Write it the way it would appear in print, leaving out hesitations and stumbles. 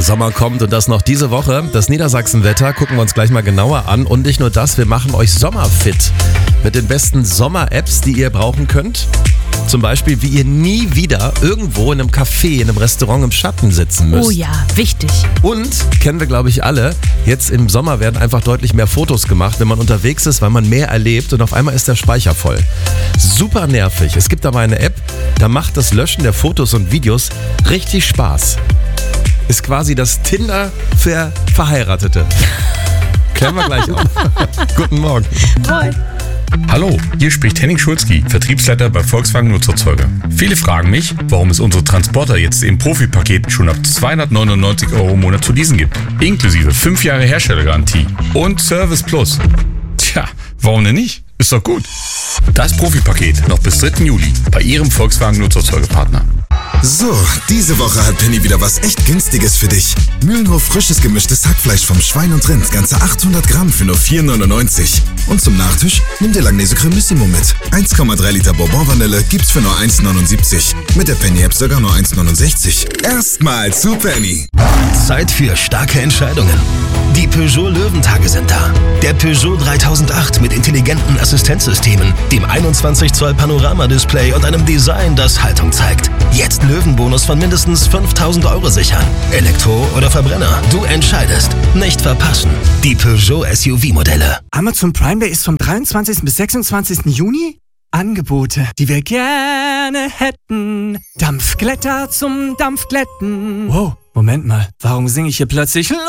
Sommer kommt und das noch diese Woche. Das Niedersachsenwetter gucken wir uns gleich mal genauer an. Und nicht nur das, wir machen euch sommerfit mit den besten Sommer-Apps, die ihr brauchen könnt. Zum Beispiel, wie ihr nie wieder irgendwo in einem Café, in einem Restaurant im Schatten sitzen müsst. Oh ja, wichtig. Und, kennen wir glaube ich alle, jetzt im Sommer werden einfach deutlich mehr Fotos gemacht, wenn man unterwegs ist, weil man mehr erlebt und auf einmal ist der Speicher voll. Super nervig. Es gibt aber eine App, da macht das Löschen der Fotos und Videos richtig Spaß. Ist quasi das Tinder für Verheiratete. Klären wir gleich auf. Guten Morgen. Moin. Hallo, hier spricht Henning Schulzki, Vertriebsleiter bei Volkswagen Nutzerzeuger. Viele fragen mich, warum es unsere Transporter jetzt im Profi-Paket schon ab 299 € im Monat zu leasen gibt. Inklusive 5 Jahre Herstellergarantie und Service Plus. Tja, warum denn nicht? Ist doch gut. Das Profi-Paket noch bis 3. Juli bei Ihrem Volkswagen Nutzerzeugerpartner. So, diese Woche hat Penny wieder was echt Günstiges für dich. Mühlenhof frisches gemischtes Hackfleisch vom Schwein und Rind, ganze 800 Gramm für nur 4,99. Und zum Nachtisch nimm dir Langnese Cremissimo mit. 1,3 Liter Bourbon-Vanille gibt's für nur 1,79. Mit der Penny-App sogar nur 1,69. Erstmal zu Penny. Zeit für starke Entscheidungen. Die Peugeot Löwentage sind da. Der Peugeot 3008 mit intelligenten Assistenzsystemen, dem 21 Zoll Panoramadisplay und einem Design, das Haltung zeigt. Jetzt Löwenbonus von mindestens 5.000 € sichern. Elektro oder Verbrenner, du entscheidest. Nicht verpassen. Die Peugeot SUV-Modelle. Amazon Prime Day ist vom 23. bis 26. Juni. Angebote, die wir gerne hätten. Dampfglätter zum Dampfglätten. Wow, Moment mal, warum singe ich hier plötzlich